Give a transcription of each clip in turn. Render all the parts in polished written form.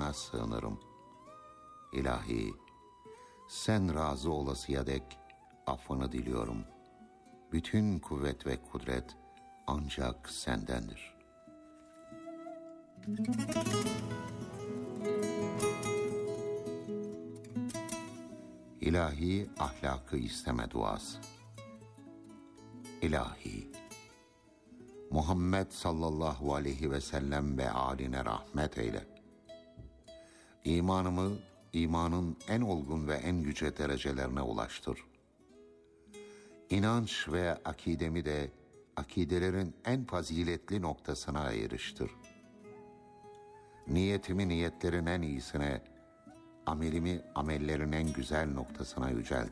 sana sığınırım. İlahi, sen razı olasıya dek affını diliyorum. Bütün kuvvet ve kudret ancak sendendir. İlahi ahlakı isteme duası. İlahi, Muhammed sallallahu aleyhi ve sellem ve âline rahmet eyle. İmanımı imanın en olgun ve en yüce derecelerine ulaştır. İnanç ve akidemi de akidelerin en faziletli noktasına eriştir. Niyetimi niyetlerin en iyisine, amelimi amellerin en güzel noktasına yücelt.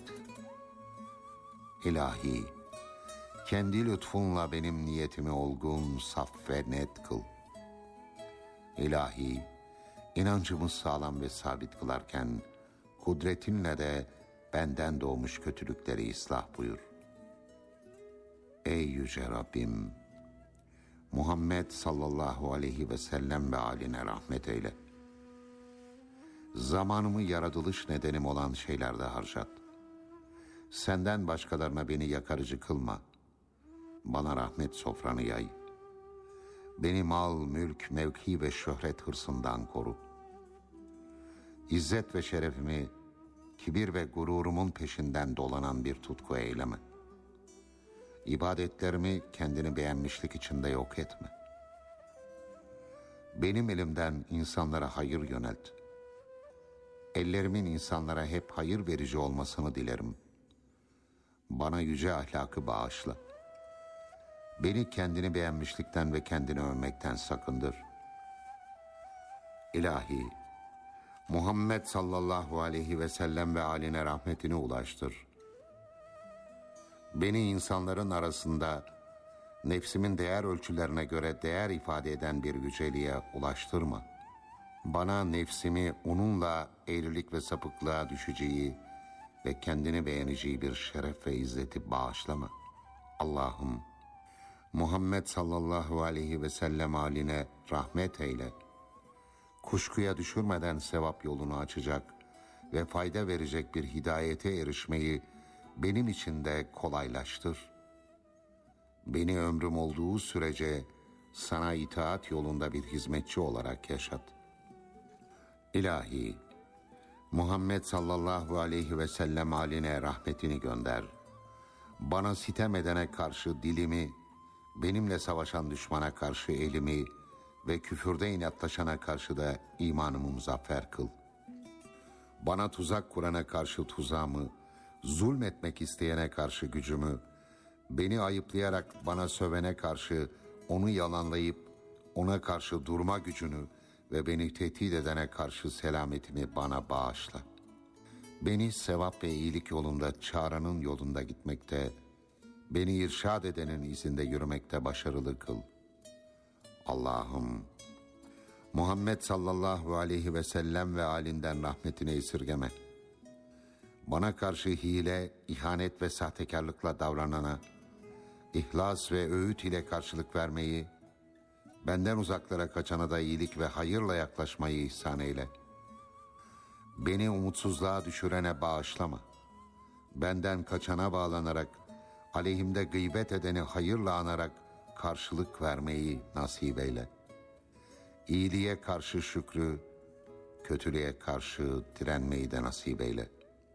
İlahi, kendi lütfunla benim niyetimi olgun, saf ve net kıl. İlahi, inancımı sağlam ve sabit kılarken, kudretinle de benden doğmuş kötülükleri ıslah buyur. Ey yüce Rabbim, Muhammed sallallahu aleyhi ve sellem ve âline rahmet eyle. Zamanımı yaratılış nedenim olan şeylerde harcat. Senden başkalarına beni yakarıcı kılma. Bana rahmet sofranı yay. Beni mal, mülk, mevki ve şöhret hırsından koru. İzzet ve şerefimi kibir ve gururumun peşinden dolanan bir tutku eyleme. İbadetlerimi kendini beğenmişlik içinde yok etme. Benim elimden insanlara hayır yönelt. Ellerimin insanlara hep hayır verici olmasını dilerim. Bana yüce ahlakı bağışla. Beni kendini beğenmişlikten ve kendini övmekten sakındır. İlahi, Muhammed sallallahu aleyhi ve sellem ve âline rahmetini ulaştır. Beni insanların arasında nefsimin değer ölçülerine göre değer ifade eden bir yüceliğe ulaştırma. Bana nefsimi onunla eğrilik ve sapıklığa düşeceği ve kendini beğeneceği bir şeref ve izzeti bağışlama. Allah'ım, Muhammed sallallahu aleyhi ve sellem haline rahmet eyle. Kuşkuya düşürmeden sevap yolunu açacak ve fayda verecek bir hidayete erişmeyi benim için de kolaylaştır. Beni ömrüm olduğu sürece sana itaat yolunda bir hizmetçi olarak yaşat. İlahi, Muhammed sallallahu aleyhi ve sellem haline rahmetini gönder. Bana sitem edene karşı dilimi, benimle savaşan düşmana karşı elimi ve küfürde inatlaşana karşı da imanımı muzaffer kıl. Bana tuzak kurana karşı tuzağımı, zulmetmek isteyene karşı gücümü, beni ayıplayarak bana sövene karşı onu yalanlayıp ona karşı durma gücünü ve beni tehdit edene karşı selametimi bana bağışla. Beni sevap ve iyilik yolunda çağıranın yolunda gitmekte, beni irşad edenin izinde yürümekte başarılı kıl. Allah'ım, Muhammed sallallahu aleyhi ve sellem ve âlinden rahmetini esirgeme. Bana karşı hile, ihanet ve sahtekarlıkla davranana, ihlas ve öğüt ile karşılık vermeyi, benden uzaklara kaçana da iyilik ve hayırla yaklaşmayı ihsan eyle. Beni umutsuzluğa düşürene bağışlama. Benden kaçana bağlanarak, aleyhimde gıybet edeni hayırla anarak karşılık vermeyi nasip eyle. İyiliğe karşı şükrü, kötülüğe karşı direnmeyi de nasip eyle.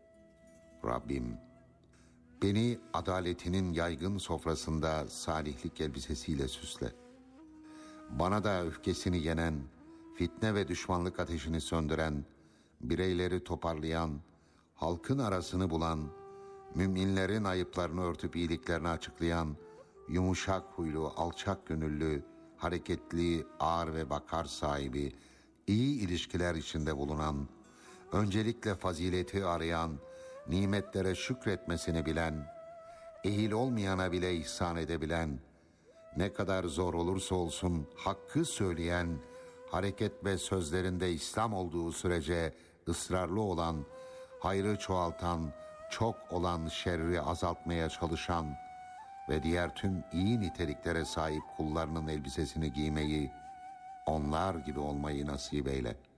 Rabbim, beni adaletinin yaygın sofrasında salihlik elbisesiyle süsle. Bana da öfkesini yenen, fitne ve düşmanlık ateşini söndüren, bireyleri toparlayan, halkın arasını bulan, müminlerin ayıplarını örtüp iyiliklerini açıklayan, yumuşak huylu, alçak gönüllü, hareketli, ağır ve bakar sahibi, iyi ilişkiler içinde bulunan, öncelikle fazileti arayan, nimetlere şükretmesini bilen, ehil olmayana bile ihsan edebilen, ne kadar zor olursa olsun hakkı söyleyen, hareket ve sözlerinde İslam olduğu sürece ısrarlı olan, hayrı çoğaltan, çok olan şerri azaltmaya çalışan ve diğer tüm iyi niteliklere sahip kullarının elbisesini giymeyi, onlar gibi olmayı nasip eyle.